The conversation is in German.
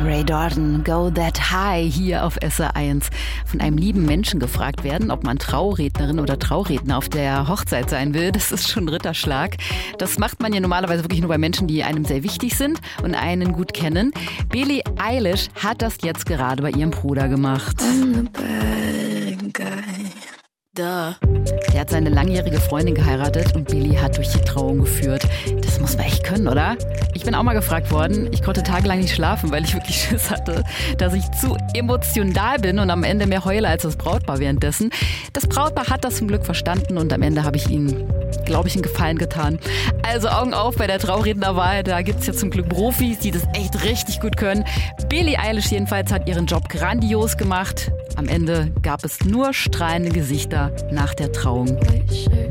Ray Jordan, Go That High hier auf SR1. Von einem lieben Menschen gefragt werden, ob man Traurednerin oder Trauredner auf der Hochzeit sein will, das ist schon ein Ritterschlag. Das macht man ja normalerweise wirklich nur bei Menschen, die einem sehr wichtig sind und einen gut kennen. Billie Eilish hat das jetzt gerade bei ihrem Bruder gemacht. I'm the bad guy. Der hat seine langjährige Freundin geheiratet und Billie hat durch die Trauung geführt. Das muss man echt können, oder? Ich bin auch mal gefragt worden. Ich konnte tagelang nicht schlafen, weil ich wirklich Schiss hatte, dass ich zu emotional bin und am Ende mehr heule als das Brautpaar währenddessen. Das Brautpaar hat das zum Glück verstanden und am Ende habe ich ihnen, glaube ich, einen Gefallen getan. Also Augen auf bei der Traurednerwahl. Da gibt es ja zum Glück Profis, die das echt richtig gut können. Billie Eilish jedenfalls hat ihren Job grandios gemacht. Am Ende gab es nur strahlende Gesichter nach der Trauung. White shirt.